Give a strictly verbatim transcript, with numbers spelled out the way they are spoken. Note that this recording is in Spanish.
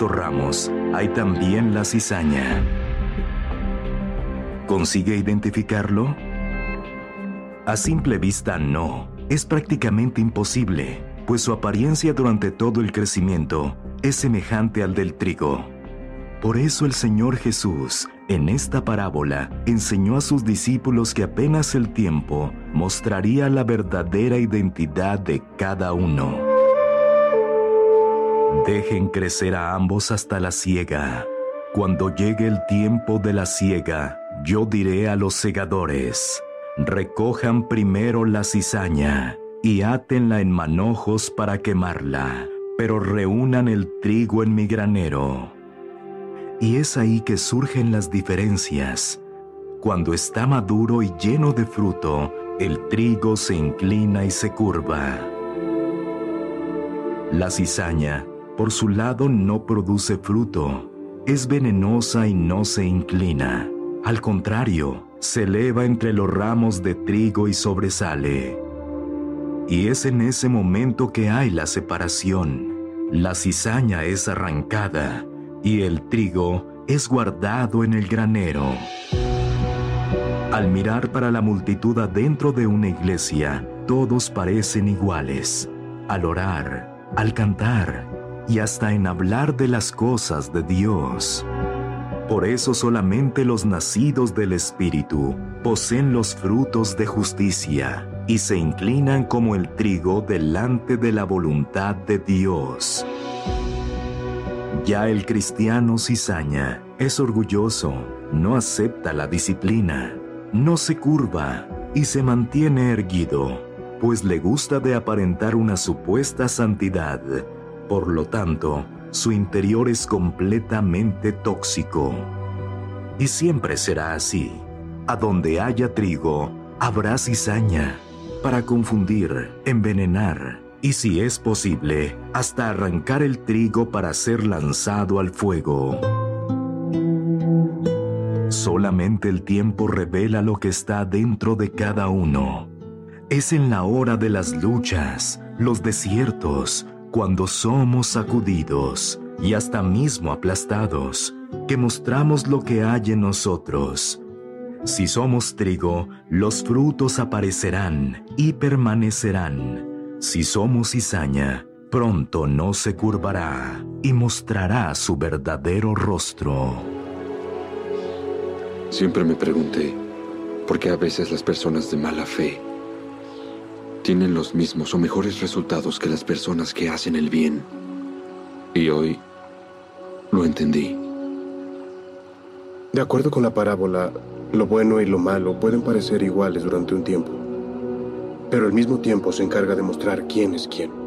estos ramos hay también la cizaña. ¿Consigue identificarlo? A simple vista no, es prácticamente imposible, pues su apariencia durante todo el crecimiento es semejante al del trigo. Por eso el Señor Jesús, en esta parábola, enseñó a sus discípulos que apenas el tiempo mostraría la verdadera identidad de cada uno. Dejen crecer a ambos hasta la siega. Cuando llegue el tiempo de la siega, yo diré a los segadores: recojan primero la cizaña y átenla en manojos para quemarla, pero reúnan el trigo en mi granero. Y es ahí que surgen las diferencias. Cuando está maduro y lleno de fruto, el trigo se inclina y se curva. La cizaña, por su lado, no produce fruto. Es venenosa y no se inclina. Al contrario, se eleva entre los ramos de trigo y sobresale. Y es en ese momento que hay la separación. La cizaña es arrancada y el trigo es guardado en el granero. Al mirar para la multitud adentro de una iglesia, todos parecen iguales. Al orar, al cantar y hasta en hablar de las cosas de Dios. Por eso solamente los nacidos del Espíritu poseen los frutos de justicia y se inclinan como el trigo delante de la voluntad de Dios. Ya el cristiano cizaña es orgulloso, no acepta la disciplina, no se curva y se mantiene erguido, pues le gusta de aparentar una supuesta santidad. Por lo tanto, su interior es completamente tóxico. Y siempre será así. A donde haya trigo, habrá cizaña, para confundir, envenenar, y si es posible, hasta arrancar el trigo para ser lanzado al fuego. Solamente el tiempo revela lo que está dentro de cada uno. Es en la hora de las luchas, los desiertos, cuando somos sacudidos y hasta mismo aplastados, que mostramos lo que hay en nosotros. Si somos trigo, los frutos aparecerán y permanecerán. Si somos cizaña, pronto no se curvará y mostrará su verdadero rostro. Siempre me pregunté por qué a veces las personas de mala fe tienen los mismos o mejores resultados que las personas que hacen el bien. Y hoy lo entendí. De acuerdo con la parábola, lo bueno y lo malo pueden parecer iguales durante un tiempo, pero al mismo tiempo se encarga de mostrar quién es quién.